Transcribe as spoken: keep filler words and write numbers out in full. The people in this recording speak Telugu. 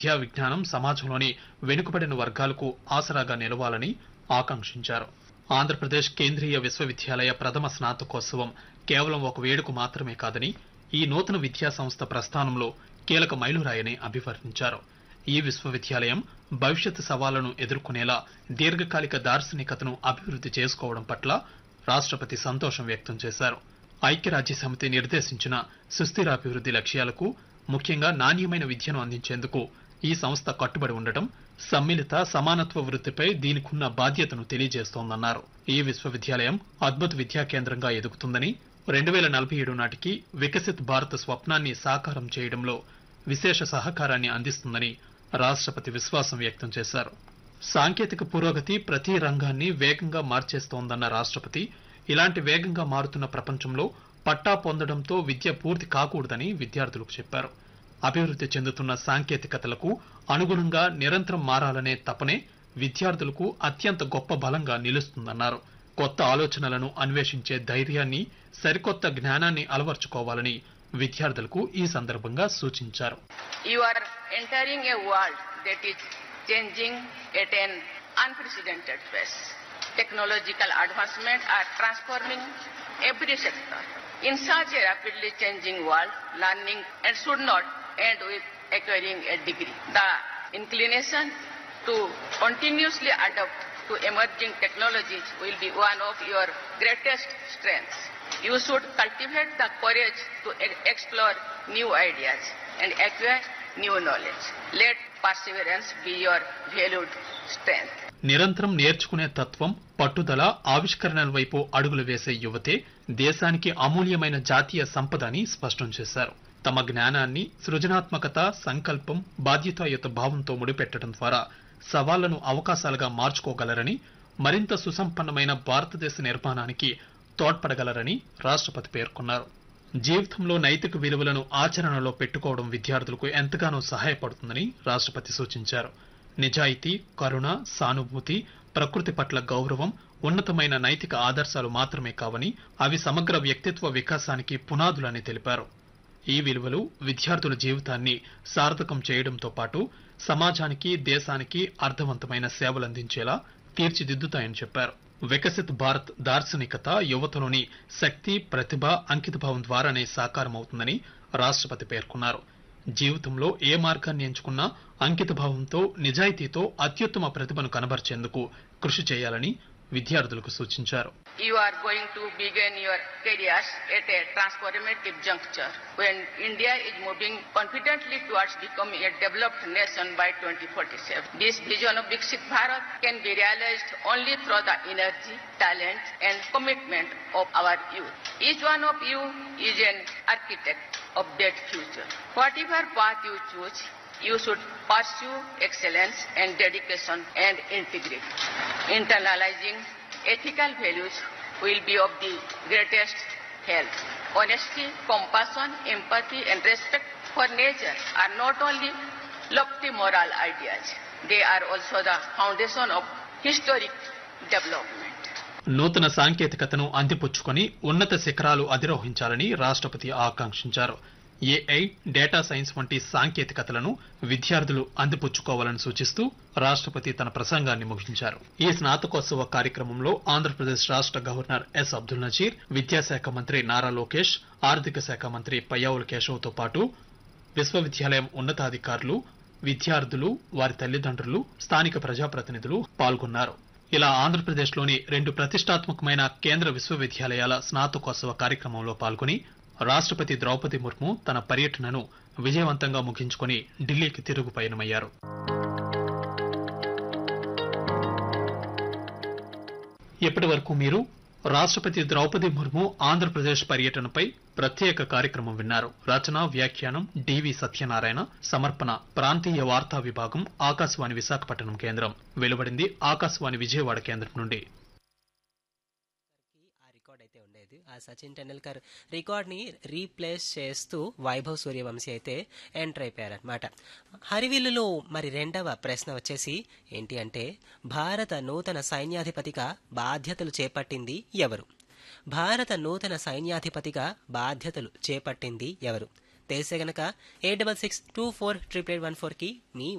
విద్యా విజ్ఞానం సమాజంలోని వెనుకబడిన వర్గాలకు ఆసరాగా నిలవాలని ఆకాంక్షించారు. ఆంధ్రప్రదేశ్ కేంద్రీయ విశ్వవిద్యాలయ ప్రథమ స్నాతకోత్సవం కేవలం ఒక వేడుక మాత్రమే కాదని ఈ నూతన విద్యా సంస్థ ప్రస్థానంలో కీలక మైలురాయని అభివర్ణించారు. ఈ విశ్వవిద్యాలయం భవిష్యత్ సవాళ్లను ఎదుర్కొనేలా దీర్ఘకాలిక దార్శనికతను అభివృద్ధి చేసుకోవడం పట్ల రాష్ట్రపతి సంతోషం వ్యక్తం చేశారు. ఐక్యరాజ్య సమితి నిర్దేశించిన సుస్థిరాభివృద్ధి లక్ష్యాలకు, ముఖ్యంగా నాణ్యమైన విద్యను అందించేందుకు ఈ సంస్థ కట్టుబడి ఉండటం సమ్మిళిత సమానత్వ వృత్తిపై దీనికున్న బాధ్యతను తెలియజేస్తోందన్నారు. ఈ విశ్వవిద్యాలయం అద్భుత విద్యా కేంద్రంగా ఎదుగుతుందని, రెండు వేల నలభై ఏడు నాటికి వికసిత్ భారత్ స్వప్నాన్ని సాకారం చేయడంలో విశేష సహకారాన్ని అందిస్తుందని రాష్ట్రపతి విశ్వాసం వ్యక్తం చేశారు. సాంకేతిక పురోగతి ప్రతి రంగాన్ని వేగంగా మార్చేస్తోందన్న రాష్ట్రపతి, ఇలాంటి వేగంగా మారుతున్న ప్రపంచంలో పట్టా పొందడంతో విద్య పూర్తి కాకూడదని విద్యార్థులకు చెప్పారు. అభివృద్ధి చెందుతున్న సాంకేతికతలకు అనుగుణంగా నిరంతరం మారాలనే తపనే విద్యార్థులకు అత్యంత గొప్ప బలంగా నిలుస్తుందన్నారు. కొత్త ఆలోచనలను అన్వేషించే ధైర్యాన్ని, సరికొత్త జ్ఞానాన్ని అలవర్చుకోవాలని విద్యార్థులకు ఈ సందర్భంగా సూచించారు. You are entering a world that is changing at an unprecedented pace. Technological advancements are transforming every sector. In such a rapidly changing world, learning and should not end with acquiring a degree. The inclination to continuously adapt to emerging technologies will be one of your greatest strengths. You should cultivate the courage to explore new ideas and acquire new knowledge. Let perseverance be your valued strength. నిరంతరం నేర్చుకునే తత్వం, పట్టుదల, ఆవిష్కరణల వైపు అడుగులు వేసే యువతే దేశానికి అమూల్యమైన జాతీయ సంపద అని స్పష్టం చేశారు. తమ జ్ఞానాన్ని సృజనాత్మకత, సంకల్పం, బాధ్యతాయుత భావంతో ముడిపెట్టడం ద్వారా సవాళ్లను అవకాశాలుగా మార్చుకోగలరని, మరింత సుసంపన్నమైన భారతదేశ నిర్మాణానికి తోడ్పడగలరని రాష్ట్రపతి పేర్కొన్నారు. జీవితంలో నైతిక విలువలను ఆచరణలో పెట్టుకోవడం విద్యార్థులకు ఎంతగానో సహాయపడుతుందని రాష్ట్రపతి సూచించారు. నిజాయితీ, కరుణ, సానుభూతి, ప్రకృతి పట్ల గౌరవం ఉన్నతమైన నైతిక ఆదర్శాలు మాత్రమే కావని, అవి సమగ్ర వ్యక్తిత్వ వికాసానికి పునాదులని తెలిపారు. ఈ విలువలు విద్యార్థుల జీవితాన్ని సార్థకం చేయడంతో పాటు సమాజానికి, దేశానికి అర్థవంతమైన సేవలందించేలా తీర్చిదిద్దుతాయని చెప్పారు. వికసిత్ భారత్ దార్శనికత యువతలోని శక్తి, ప్రతిభ, అంకితభావం ద్వారానే సాకారమవుతుందని రాష్ట్రపతి పేర్కొన్నారు. జీవితంలో ఏ మార్గాన్ని ఎంచుకున్నా అంకితభావంతో, నిజాయితీతో అత్యుత్తమ ప్రతిభను కనబర్చేందుకు కృషి చేయాలని విద్యార్థులకు సూచించారు. You are going to begin your careers at a transformative juncture when India is moving confidently towards becoming a developed nation by twenty forty-seven. This vision of Viksit Bharat can be realized only through the energy, talent and commitment of our youth. Each one of you is an architect of that future. Whatever path you choose, you should pursue excellence and dedication and integrity. Internalizing ethical values will be of the greatest help. Honesty, compassion, empathy and respect for nature are not only lofty moral ideas, they are also the foundation of historic development. నూతన సాంకేతికతను అందిపుచ్చుకొని ఉన్నత శిఖరాలు అధిరోహించాలని రాష్ట్రపతి ఆకాంక్షించారు. ఏఐ, డేటా సైన్స్ వంటి సాంకేతికతలను విద్యార్థులు అందిపుచ్చుకోవాలని సూచిస్తూ రాష్ట్రపతి తన ప్రసంగాన్ని ముగించారు. ఈ స్నాతకోత్సవ కార్యక్రమంలో ఆంధ్రప్రదేశ్ రాష్ట్ర గవర్నర్ ఎస్ అబ్దుల్ నజీర్, విద్యాశాఖ మంత్రి నారా లోకేష్, ఆర్థిక శాఖ మంత్రి పయ్యావుల కేశవ్తో పాటు విశ్వవిద్యాలయం ఉన్నతాధికారులు, విద్యార్థులు, వారి తల్లిదండ్రులు, స్థానిక ప్రజాప్రతినిధులు పాల్గొన్నారు. ఇలా ఆంధ్రప్రదేశ్లోని రెండు ప్రతిష్టాత్మకమైన కేంద్ర విశ్వవిద్యాలయాల స్నాతకోత్సవ కార్యక్రమంలో పాల్గొని రాష్ట్రపతి ద్రౌపది ముర్ము తన పర్యటనను విజయవంతంగా ముగించుకుని ఢిల్లీకి తిరుగు పయనమయ్యారు. ఇప్పటి వరకు మీరు రాష్ట్రపతి ద్రౌపది ముర్ము ఆంధ్రప్రదేశ్ పర్యటనపై ప్రత్యేక కార్యక్రమం విన్నారు. రచన, వ్యాఖ్యానం డివి సత్యనారాయణ, సమర్పణ ప్రాంతీయ వార్తా విభాగం, ఆకాశవాణి విశాఖపట్నం కేంద్రం. వెలువడింది ఆకాశవాణి విజయవాడ కేంద్రం నుండి. ఆ సచిన్ టెండూల్కర్ రికార్డ్ ని రీప్లేస్ చేస్తూ వైభవ్ సూర్యవంశీ అయితే ఎంటర్ అయిపోయారనమాట. హరివిల్లులో మరి రెండవ ప్రశ్న వచ్చేసి ఏంటి అంటే, భారత నూతన సైన్యాధిపతిగా బాధ్యతలు చేపట్టింది ఎవరు? భారత నూతన సైన్యాధిపతిగా బాధ్యతలు చేపట్టింది ఎవరు? తెలిసే గనక eight double six two four triple eight one ఫోర్కి మీ